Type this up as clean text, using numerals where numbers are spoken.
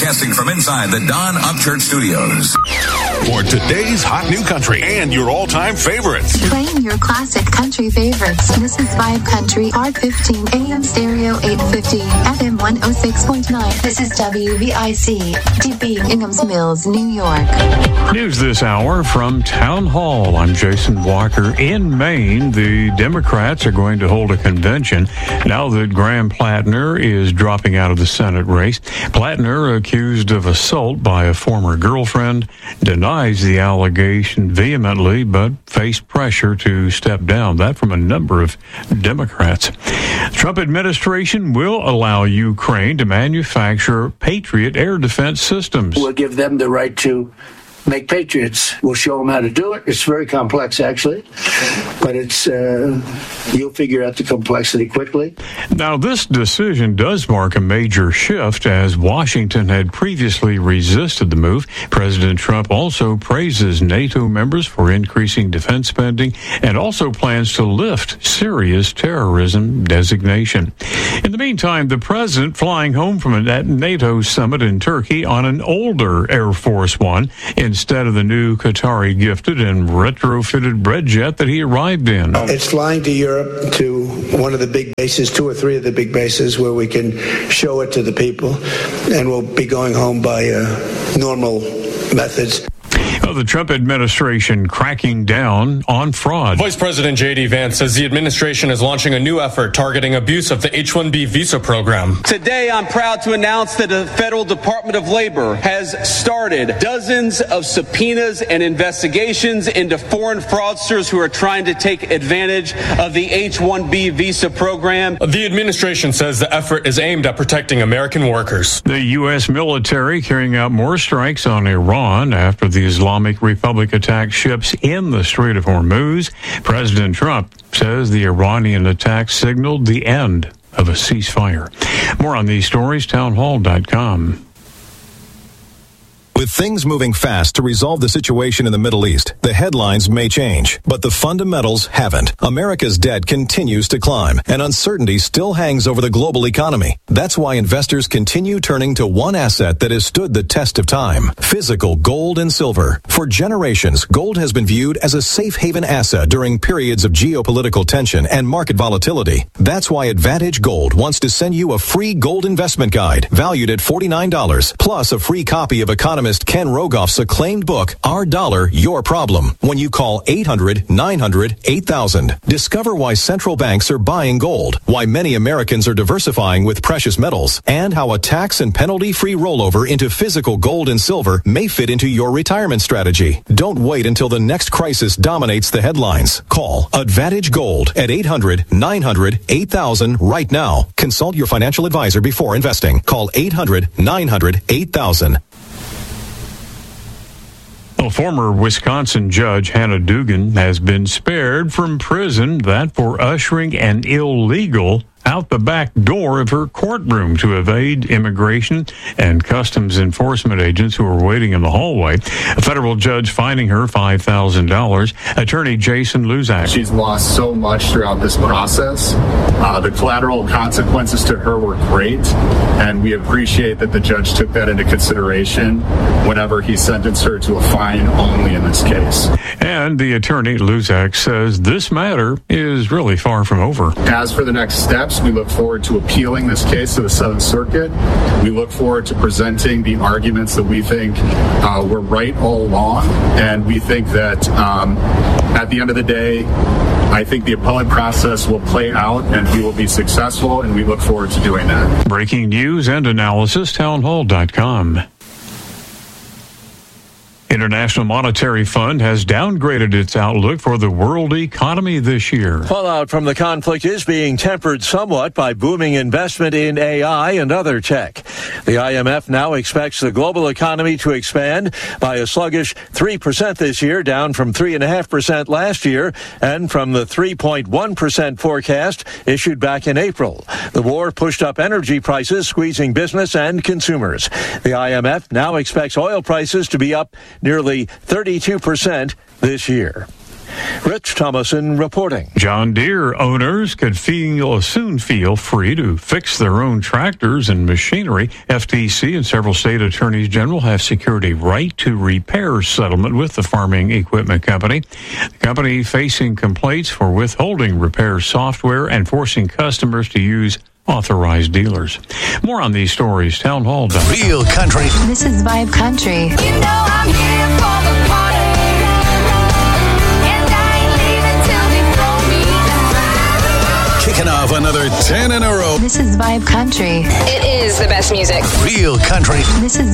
Broadcasting from inside the Don Upchurch Studios. For today's hot new country and your all-time favorites. Playing your classic country favorites. This is Vibe Country, Part 15, AM Stereo 850, FM 106.9. This is WVIC, DB, Inghams Mills, New York. News this hour from Town Hall. I'm Jason Walker. In Maine, the Democrats are going to hold a convention now that Graham Plattner is dropping out of the Senate race. Plattner, accused of assault by a former girlfriend, denies the allegation vehemently, but faced pressure to step down. That from a number of Democrats. The Trump administration will allow Ukraine to manufacture Patriot air defense systems. We'll give them the right to make Patriots. We'll show them how to do it. It's very complex, actually, but it's you'll figure out the complexity quickly. Now, this decision does mark a major shift, as Washington had previously resisted the move. President Trump also praises NATO members for increasing defense spending and also plans to lift serious terrorism designation. In the meantime, the president flying home from a NATO summit in Turkey on an older Air Force One instead of the new Qatari gifted and retrofitted bread jet that he arrived in. It's flying to Europe, to one of the big bases, 2 or 3 of the big bases, where we can show it to the people, and we'll be going home by normal methods. The Trump administration cracking down on fraud. Vice President J.D. Vance says the administration is launching a new effort targeting abuse of the H-1B visa program. Today, I'm proud to announce that the Federal Department of Labor has started dozens of subpoenas and investigations into foreign fraudsters who are trying to take advantage of the H-1B visa program. The administration says the effort is aimed at protecting American workers. The U.S. military carrying out more strikes on Iran after the Islamic Republic attacked ships in the Strait of Hormuz. President Trump says the Iranian attack signaled the end of a ceasefire. More on these stories, townhall.com. With things moving fast to resolve the situation in the Middle East, the headlines may change, but the fundamentals haven't. America's debt continues to climb, and uncertainty still hangs over the global economy. That's why investors continue turning to one asset that has stood the test of time: physical gold and silver. For generations, gold has been viewed as a safe haven asset during periods of geopolitical tension and market volatility. That's why Advantage Gold wants to send you a free gold investment guide valued at $49, plus a free copy of economist Ken Rogoff's acclaimed book, Our Dollar, Your Problem, when you call 800-900-8000. Discover why central banks are buying gold, why many Americans are diversifying with precious metals, and how a tax and penalty-free rollover into physical gold and silver may fit into your retirement strategy. Don't wait until the next crisis dominates the headlines. Call Advantage Gold at 800-900-8000 right now. Consult your financial advisor before investing. Call 800-900-8000. A former Wisconsin judge, Hannah Dugan, has been spared from prison, that for ushering an illegal out the back door of her courtroom to evade immigration and customs enforcement agents who were waiting in the hallway. A federal judge fining her $5,000. Attorney Jason Luzak. She's lost so much throughout this process. The collateral consequences to her were great, and we appreciate that the judge took that into consideration whenever he sentenced her to a fine only in this case. And the attorney, Luzak, says this matter is really far from over. As for the next steps, we look forward to appealing this case to the Seventh Circuit. We look forward to presenting the arguments that we think were right all along, and we think that at the end of the day, I think the appellate process will play out and we will be successful, and we look forward to doing that. Breaking news and analysis, townhall.com. International Monetary Fund has downgraded its outlook for the world economy this year. Fallout from the conflict is being tempered somewhat by booming investment in AI and other tech. The IMF now expects the global economy to expand by a sluggish 3% this year, down from 3.5% last year and from the 3.1% forecast issued back in April. The war pushed up energy prices, squeezing business and consumers. The IMF now expects oil prices to be up nearly 32% this year. Rich Thomason reporting. John Deere owners could soon feel free to fix their own tractors and machinery. FTC and several state attorneys general have secured a right to repair settlement with the farming equipment company. The company facing complaints for withholding repair software and forcing customers to use authorized dealers. More on these stories, townhall.com. Real country. This is Vibe Country. You know I'm here for the party, and I ain't leaving till they throw me down. Kicking off another 10 in a row. This is Vibe Country. It is the best music. Real country. This is